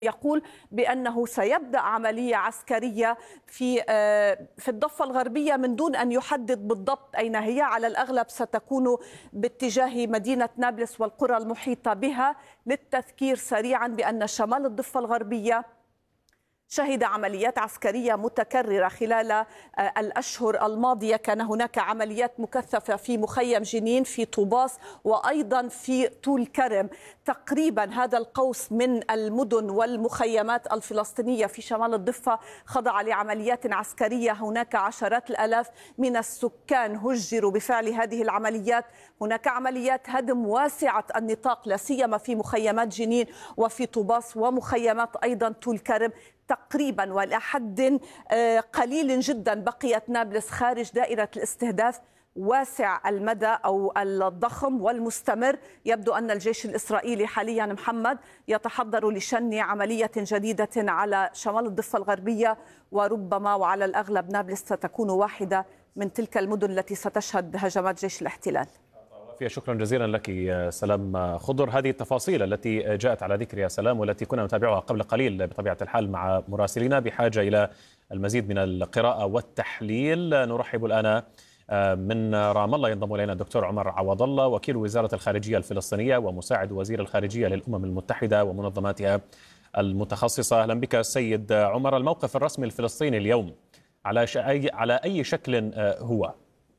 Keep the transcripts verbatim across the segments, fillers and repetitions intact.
يقول بأنه سيبدأ عملية عسكرية في في الضفة الغربية من دون أن يحدد بالضبط أين هي. على الأغلب ستكون باتجاه مدينة نابلس والقرى المحيطة بها. للتذكير سريعا بأن شمال الضفة الغربية شهد عمليات عسكرية متكررة خلال الأشهر الماضية. كان هناك عمليات مكثفة في مخيم جنين، في طوباس، وأيضا في طول كرم. تقريبا هذا القوس من المدن والمخيمات الفلسطينية في شمال الضفة خضع لعمليات عسكرية. هناك عشرات الآلاف من السكان هجروا بفعل هذه العمليات. هناك عمليات هدم واسعة النطاق لا سيما في مخيمات جنين وفي طوباس ومخيمات أيضا طول كرم. تقريبا وإلى حد قليل جدا بقيت نابلس خارج دائرة الاستهداف. واسع المدى أو الضخم والمستمر. يبدو أن الجيش الإسرائيلي حاليا محمد يتحضر لشن عملية جديدة على شمال الضفة الغربية، وربما وعلى الأغلب نابلس ستكون واحدة من تلك المدن التي ستشهد هجمات جيش الاحتلال. شكرا جزيلا لك سلام خضر. هذه التفاصيل التي جاءت على ذكر يا سلام والتي كنا نتابعها قبل قليل بطبيعة الحال مع مراسلين بحاجة إلى المزيد من القراءة والتحليل. نرحب الآن من رام الله ينضم إلينا الدكتور عمر عوض الله، وكيل وزارة الخارجية الفلسطينية ومساعد وزير الخارجية للأمم المتحدة ومنظماتها المتخصصة. أهلا بك السيد عمر. الموقف الرسمي الفلسطيني اليوم على على أي شكل هو؟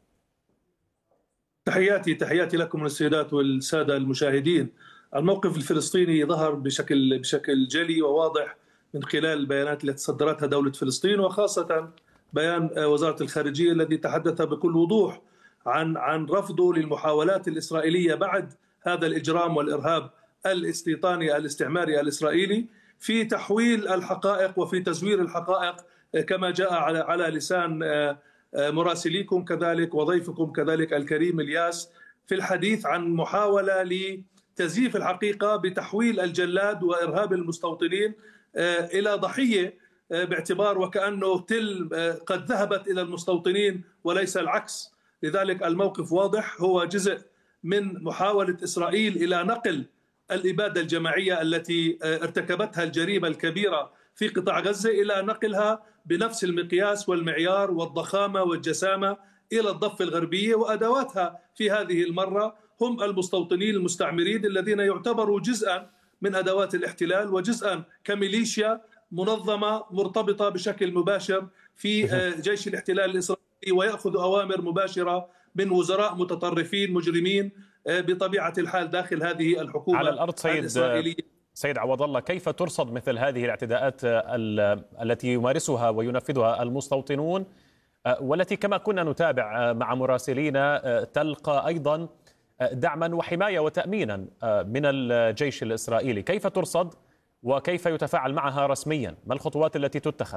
تحياتي تحياتي لكم السيدات والسادة المشاهدين. الموقف الفلسطيني ظهر بشكل بشكل جلي وواضح من خلال البيانات التي صدرتها دولة فلسطين، وخاصة بيان وزارة الخارجية الذي تحدث بكل وضوح عن عن رفضه للمحاولات الإسرائيلية بعد هذا الإجرام والإرهاب الاستيطاني الاستعماري الإسرائيلي في تحويل الحقائق وفي تزوير الحقائق كما جاء على على لسان مراسليكم كذلك وضيفكم كذلك الكريم الياس في الحديث عن محاولة لتزييف الحقيقة بتحويل الجلاد وإرهاب المستوطنين إلى ضحية، باعتبار وكأنه تل قد ذهبت إلى المستوطنين وليس العكس. لذلك الموقف واضح، هو جزء من محاولة إسرائيل إلى نقل الإبادة الجماعية التي ارتكبتها الجريمة الكبيرة في قطاع غزة إلى نقلها بنفس المقياس والمعيار والضخامة والجسامة إلى الضفة الغربية، وأدواتها في هذه المرة هم المستوطنين المستعمرين الذين يعتبروا جزءا من أدوات الاحتلال وجزءا كميليشيا منظمة مرتبطة بشكل مباشر في جيش الاحتلال الإسرائيلي، ويأخذ أوامر مباشرة من وزراء متطرفين مجرمين بطبيعة الحال داخل هذه الحكومة على الأرض. سيد الإسرائيلية سيد عوض الله، كيف ترصد مثل هذه الاعتداءات التي يمارسها وينفذها المستوطنون، والتي كما كنا نتابع مع مراسلينا تلقى أيضا دعما وحماية وتأمينا من الجيش الإسرائيلي؟ كيف ترصد وكيف يتفاعل معها رسميا؟ ما الخطوات التي تتخذ؟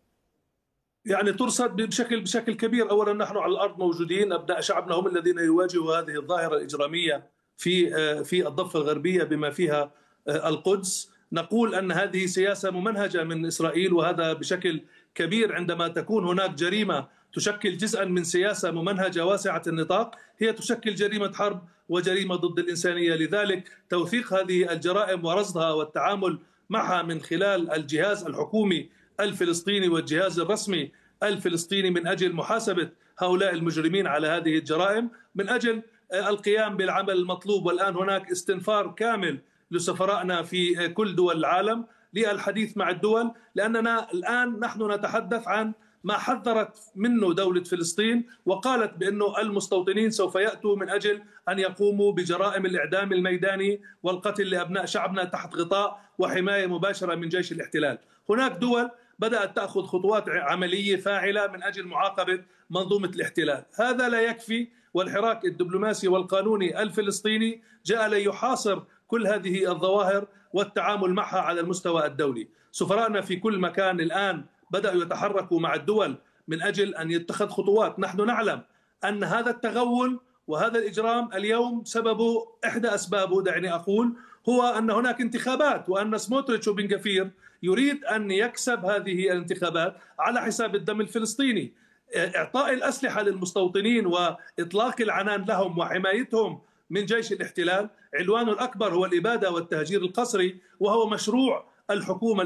يعني ترصد بشكل بشكل كبير. أولا نحن على الأرض موجودين، أبناء شعبنا هم الذين يواجهوا هذه الظاهرة الإجرامية في في الضفة الغربية بما فيها القدس. نقول أن هذه سياسة ممنهجة من إسرائيل، وهذا بشكل كبير عندما تكون هناك جريمة تشكل جزءا من سياسة ممنهجة واسعة النطاق، هي تشكل جريمة حرب وجريمة ضد الإنسانية. لذلك توثيق هذه الجرائم ورصدها والتعامل معها من خلال الجهاز الحكومي الفلسطيني والجهاز الرسمي الفلسطيني من أجل محاسبة هؤلاء المجرمين على هذه الجرائم، من أجل القيام بالعمل المطلوب. والآن هناك استنفار كامل لسفرائنا في كل دول العالم للحديث مع الدول، لأننا الآن نحن نتحدث عن ما حذرت منه دولة فلسطين، وقالت بأنه المستوطنين سوف يأتوا من أجل أن يقوموا بجرائم الإعدام الميداني والقتل لأبناء شعبنا تحت غطاء وحماية مباشرة من جيش الاحتلال. هناك دول بدأت تأخذ خطوات عملية فاعلة من أجل معاقبة منظومة الاحتلال. هذا لا يكفي، والحراك الدبلوماسي والقانوني الفلسطيني جاء ليحاصر كل هذه الظواهر والتعامل معها على المستوى الدولي. سفراءنا في كل مكان الآن بدأوا يتحركوا مع الدول من أجل أن يتخذ خطوات. نحن نعلم أن هذا التغول وهذا الإجرام اليوم سببه، إحدى أسبابه دعني أقول، هو أن هناك انتخابات، وأن سموتريتش وبن غفير يريد أن يكسب هذه الانتخابات على حساب الدم الفلسطيني. إعطاء الأسلحة للمستوطنين وإطلاق العنان لهم وحمايتهم من جيش الاحتلال عنوانه الأكبر هو الإبادة والتهجير القسري، وهو مشروع الحكومة